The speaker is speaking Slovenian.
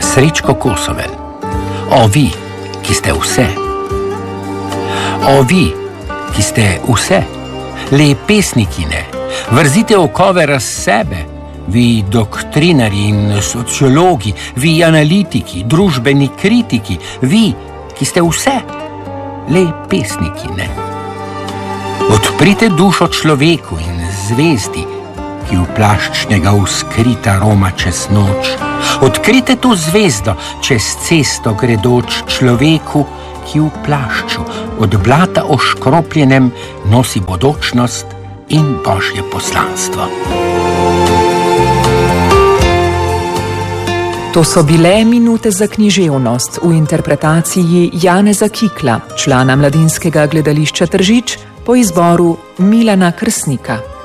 Srečko Kosovel. O vi, ki ste vse. O vi, ki ste vse. Le pesnikine, vrzite okove razsebe. Vi doktrinari in sociologi, vi analitiki, družbeni kritiki, vi, ki ste vse. Le pesnikine. Odprite dušo človeku in zvezdi, ki v plaščnega uskrita roma čez noč. Odkrite to zvezdo čez cesto gredoč človeku, ki v plašču od blata oškropljenem nosi bodočnost in Božje poslanstvo. To so bile minute za književnost v interpretaciji Janeza Kikla, člana Mladinskega gledališča Tržič, po izboru Milana Krsnika.